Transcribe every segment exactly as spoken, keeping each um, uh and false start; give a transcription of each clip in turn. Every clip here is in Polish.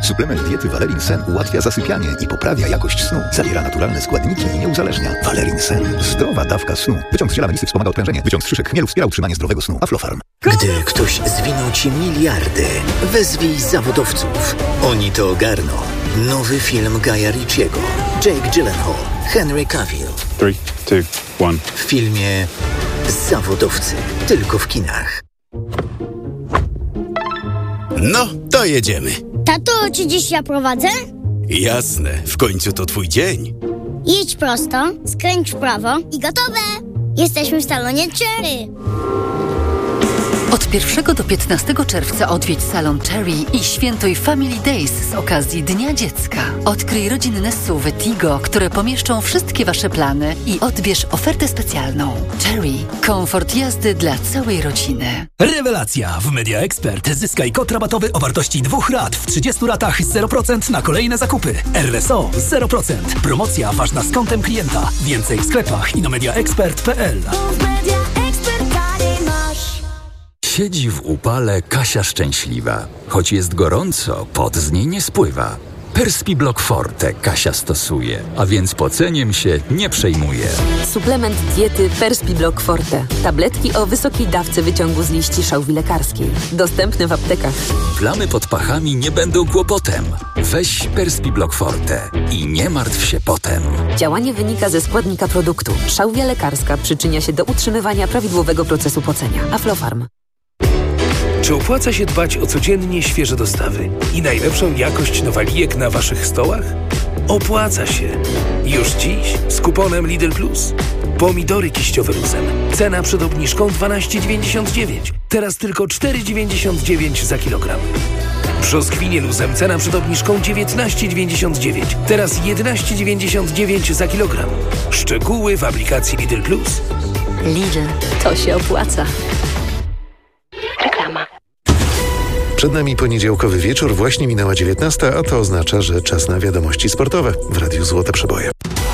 Suplement diety Valerin Sen ułatwia zasypianie i poprawia jakość snu. Zawiera naturalne składniki i nie uzależnia. Valerin Sen. Zdrowa dawka snu. Wyciąg z ziela melisy wspomaga odprężenie. Wyciąg z szyszek chmielu wspiera utrzymanie zdrowego snu. Aflofarm. Gdy ktoś zwinął ci miliardy, wezwij zawodowców. Oni to ogarną. Nowy film Guya Ritchiego. Jake Gyllenhaal, Henry Cavill. three, two, one. W filmie Zawodowcy. Tylko w kinach. No, to jedziemy. Tato, czy dziś ja prowadzę? Jasne, w końcu to twój dzień. Jedź prosto, skręć w prawo i gotowe! Jesteśmy w salonie Cherry. Od pierwszego do piętnastego czerwca odwiedź salon Cherry i świętuj Family Days z okazji Dnia Dziecka. Odkryj rodzinne S U V Tigo, które pomieszczą wszystkie Wasze plany i odbierz ofertę specjalną. Cherry. Komfort jazdy dla całej rodziny. Rewelacja! W Media Expert zyskaj kod rabatowy o wartości dwóch rat w trzydziestu ratach zero procent na kolejne zakupy. R S O zero procent. Promocja ważna z kontem klienta. Więcej w sklepach i na media expert kropka p l. Siedzi w upale Kasia szczęśliwa. Choć jest gorąco, pot z niej nie spływa. Perspiblock Forte Kasia stosuje, a więc poceniem się nie przejmuje. Suplement diety Perspiblock Forte. Tabletki o wysokiej dawce wyciągu z liści szałwi lekarskiej. Dostępne w aptekach. Plamy pod pachami nie będą kłopotem. Weź Perspiblock Forte i nie martw się potem. Działanie wynika ze składnika produktu. Szałwia lekarska przyczynia się do utrzymywania prawidłowego procesu pocenia. Aflofarm. Czy opłaca się dbać o codziennie świeże dostawy i najlepszą jakość nowalijek na Waszych stołach? Opłaca się. Już dziś z kuponem Lidl Plus. Pomidory kiściowe luzem. Cena przed obniżką dwanaście dziewięćdziesiąt dziewięć. Teraz tylko cztery dziewięćdziesiąt dziewięć za kilogram. Brzoskwinie luzem. Cena przed obniżką dziewiętnaście dziewięćdziesiąt dziewięć. Teraz jedenaście dziewięćdziesiąt dziewięć za kilogram. Szczegóły w aplikacji Lidl Plus. Lidl. To się opłaca. Reklama. Przed nami poniedziałkowy wieczór, właśnie minęła dziewiętnasta, a to oznacza, że czas na wiadomości sportowe w Radiu Złote Przeboje.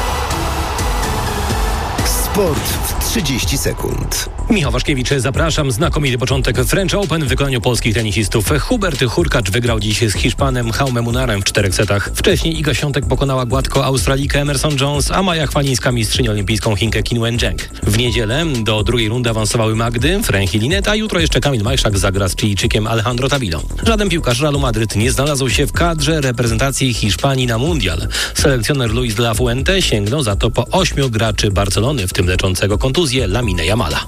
Sport w trzydzieści sekund. Michał Waszkiewicz, zapraszam. Znakomity początek French Open w wykonaniu polskich tenisistów. Hubert Hurkacz wygrał dziś z Hiszpanem Jaume Munarem w czterech setach. Wcześniej Iga Świątek pokonała gładko Australijkę Emerson Jones, a Maja Chwalińska mistrzynię olimpijską Chinkę Qin Wencheng. W niedzielę do drugiej rundy awansowały Magdy, Frank i Linet, a jutro jeszcze Kamil Majszak zagra z Chilijczykiem Alejandro Tabilą. Żaden piłkarz Realu Madryt nie znalazł się w kadrze reprezentacji Hiszpanii na mundial. Selekcjoner Luis de la Fuente sięgnął za to po ośmiu graczy Barcelony, w tym leczącego kontuzję Lamine Yamala.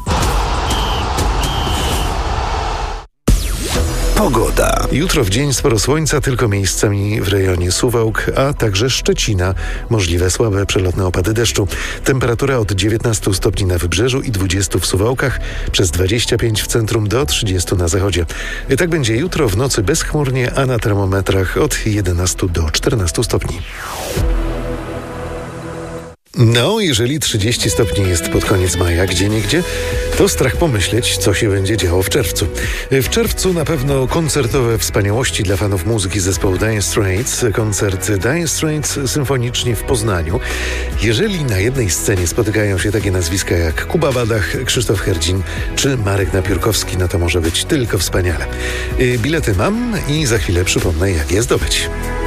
Pogoda. Jutro w dzień sporo słońca, tylko miejscami w rejonie Suwałk, a także Szczecina. Możliwe słabe przelotne opady deszczu. Temperatura od dziewiętnastu stopni na wybrzeżu i dwudziestu w Suwałkach, przez dwadzieścia pięć w centrum do trzydziestu na zachodzie. I tak będzie jutro w nocy bezchmurnie, a na termometrach od jedenastu do czternastu stopni. No, jeżeli trzydzieści stopni jest pod koniec maja, gdzieniegdzie, to strach pomyśleć, co się będzie działo w czerwcu. W czerwcu na pewno koncertowe wspaniałości dla fanów muzyki zespołu Dire Straits. Koncert Dire Straits symfoniczni w Poznaniu. Jeżeli na jednej scenie spotykają się takie nazwiska jak Kuba Badach, Krzysztof Herdzin czy Marek Napiórkowski, no to może być tylko wspaniale. Bilety mam i za chwilę przypomnę, jak je zdobyć.